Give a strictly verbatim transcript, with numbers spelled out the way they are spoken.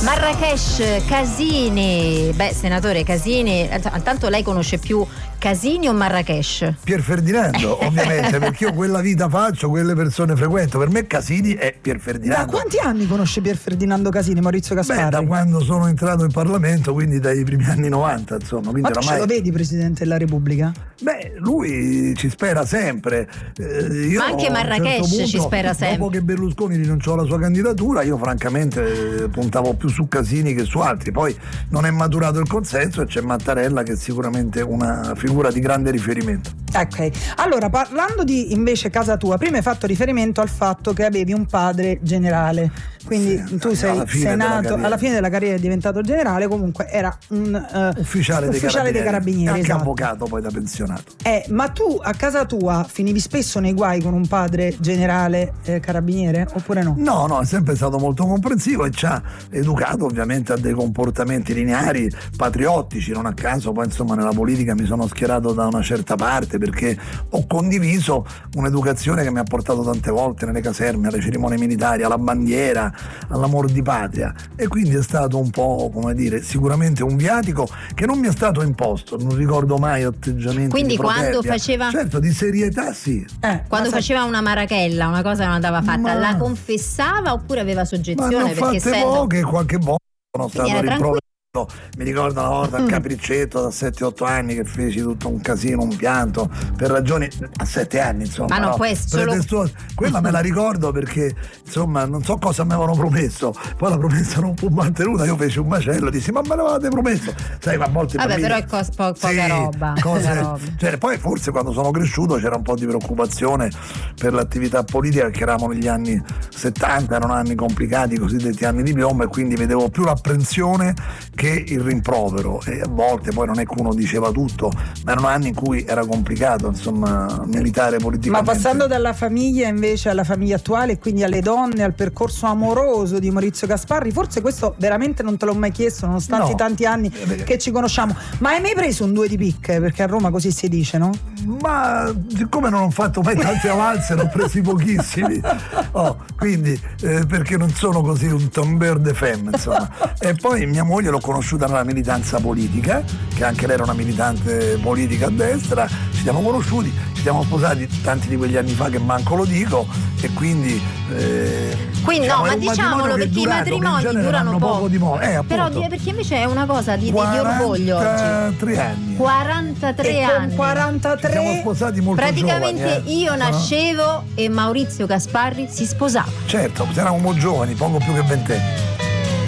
Marrakesh, Casini. Beh, senatore Casini, intanto lei conosce più Casini o Marrakesh? Pier Ferdinando, ovviamente, perché io quella vita faccio, quelle persone frequento. Per me Casini è Pier Ferdinando. Da quanti anni conosce Pier Ferdinando Casini, Maurizio Gasparri? Beh, da quando sono entrato in Parlamento, quindi dai primi anni novanta, insomma. Ma tu oramai... ce lo vedi Presidente della Repubblica? Beh, lui ci spera sempre. Eh, io, Ma anche Marrakesh certo punto, ci spera sempre. Dopo che Berlusconi rinunciò alla sua candidatura, io francamente eh, puntavo più su Casini che su altri. Poi non è maturato il consenso e c'è Mattarella, che è sicuramente una figura di grande riferimento. Ok, allora parlando di invece casa tua, prima hai fatto riferimento al fatto che avevi un padre generale, quindi sì, tu sei, sei nato alla fine della carriera, è diventato generale, comunque era un uh, ufficiale, ufficiale dei carabinieri, dei carabinieri anche esatto. avvocato poi da pensionato. Eh, ma tu a casa tua finivi spesso nei guai con un padre generale eh, carabiniere oppure no? No, no, è sempre stato molto comprensivo e ci ha educato ovviamente a dei comportamenti lineari, patriottici. Non a caso poi insomma nella politica mi sono schierato da una certa parte, perché ho condiviso un'educazione che mi ha portato tante volte nelle caserme, alle cerimonie militari, alla bandiera, all'amor di patria, e quindi è stato un po', come dire, sicuramente un viatico che non mi è stato imposto. Non ricordo mai atteggiamenti quindi di quando protervia. faceva certo di serietà sì eh, quando faceva una marachella, una cosa che non andava fatta, ma... la confessava oppure aveva soggezione? Ma ne ho fatte essendo... poche, qualche volta sono stato rimproverato. Mi ricordo una volta al Capriccetto da sette otto anni che feci tutto un casino, un pianto per ragioni a sette anni insomma. Ma non no, può essere solo... quella me la ricordo perché insomma non so cosa mi avevano promesso, poi la promessa non fu mantenuta, io feci un macello, dissi ma me l'avevate promesso, sai, ma a volte vabbè bambini... però è cos- po- poca sì, roba, cose... poca roba. Cioè, poi forse quando sono cresciuto c'era un po' di preoccupazione per l'attività politica, perché eravamo negli anni settanta, erano anni complicati, i cosiddetti anni di piombo, e quindi vedevo più l'apprensione che il rimprovero, e a volte poi non è che uno diceva tutto, ma erano anni in cui era complicato insomma militare politicamente. Ma passando dalla famiglia invece alla famiglia attuale, quindi alle donne, al percorso amoroso di Maurizio Gasparri, forse questo veramente non te l'ho mai chiesto nonostante no. i tanti anni che ci conosciamo, ma hai mai preso un due di picche? Perché a Roma così si dice, no? Ma siccome non ho fatto mai tanti avanzi, ne ho presi pochissimi, oh, quindi eh, perché non sono così un tombeur de femme insomma. E poi mia moglie l'ho conosciuta nella militanza politica, che anche lei era una militante politica a destra, ci siamo conosciuti, ci siamo sposati tanti di quegli anni fa che manco lo dico, e quindi eh, quindi diciamo, no, ma diciamolo perché durato, i matrimoni durano poco, poco di mo- eh, però perché invece è una cosa di, di orgoglio oggi. quarantatré anni quarantatré e anni quarantatré ci siamo sposati molto praticamente giovani, eh. io nascevo e Maurizio Gasparri si sposava. Certo, eravamo giovani, poco più che ventenni.